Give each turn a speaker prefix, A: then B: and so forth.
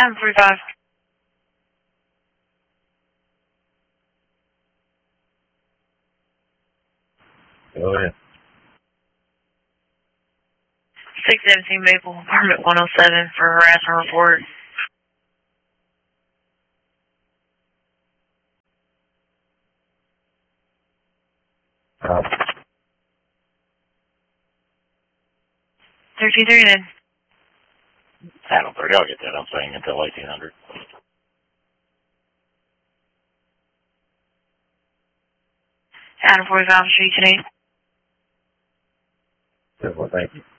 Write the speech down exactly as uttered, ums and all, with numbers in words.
A: Adam forty-five.
B: Go ahead.
A: six seventeen Maple, apartment one oh seven for harassment report.
B: Uh,
A: thirteen thirty-nine.
B: Channel thirty, I'll get that. I'm saying until eighteen hundred.
A: Adam forty-five, Street today.
B: Well, thank you.